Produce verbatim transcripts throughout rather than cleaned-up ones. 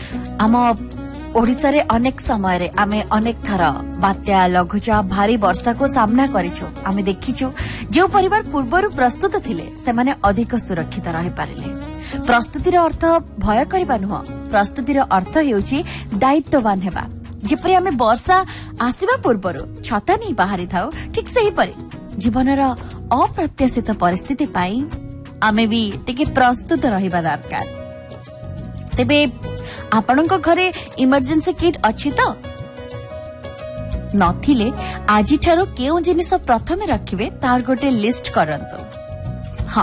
आम ओडिशा रे अनेक समय रे आमे अनेक थर बात्या लघुचाप भारी वर्षा को सामना करिछु। आमे देखिछु जो परिवार पूर्वरु प्रस्तुत थिले से माने अधिक सुरक्षित रहि पारिले। प्रस्तुतिर अर्थ भय करबा नुह, प्रस्तुतिर अर्थ हेउची दायित्ववान हेबा। जेपरि आमे वर्षा आसीबा पूर्वरु छता नै बाहरी थाउ, ठीक सेही परि जीवनर अप्रत्याशित परिस्थिति पाई आमे भी टिके प्रस्तुत रहिबा दरकार। तेबे आपणक घरे इमरजेंसी किट अछि तो नथिले आजि ठारो केउ जिनिस प्रथमे रखिबे तार गोटे लिस्ट करंतु। हां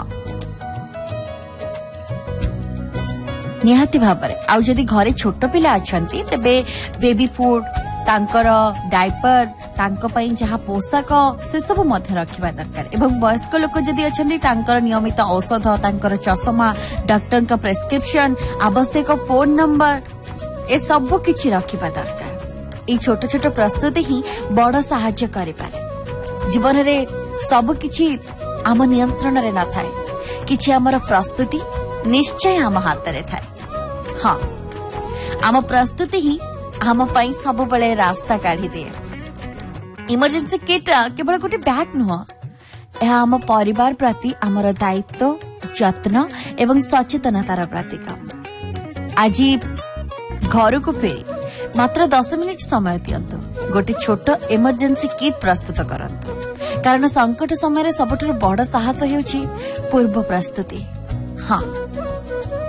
निहाती भाबरे आउ जदि घरे छोट पिला अछंती तेबे बेबी फूड तांकर डायपर तांको पई जहा पोशाक से सब मध्य रखिबा दरकार। एवं वयस्क लोक जदि अछंती तांकर नियमित औषध तांकर चश्मा डॉक्टर का प्रेस्क्रिप्शन आवश्यक फोन नंबर ए सब किछि रखिबा दरकार। ए छोट छोट प्रस्तुति ही बड़ सहाय्य करि पारे। जीवन रे सब किछि आम नियंत्रण रे न थाए, किछि हमर प्रस्तुति निश्चय आम हाथ रे थाए। हां आम प्रस्तुति ही आम पई सब बळे रास्ता काढी दे। इमरजेंसी किट केवल गोटे बैग नुह, यह आम परिवार प्रति आमर दायित्व जत्न एवं सचेतनतार प्रतीक। आज घर को फेरी मात्र दस मिनिट समय दियंतु, गोटे छोट इमरजेंसी किट प्रस्तुत करंतु, कारण संकट समय सबठुर बड़ साहस हेउची पूर्व प्रस्तुति। हाँ